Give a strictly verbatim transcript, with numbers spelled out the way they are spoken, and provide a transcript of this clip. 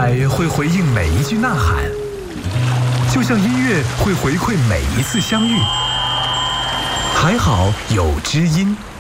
海会回应每一句呐喊，就像音乐会回馈每一次相遇。还好有知音。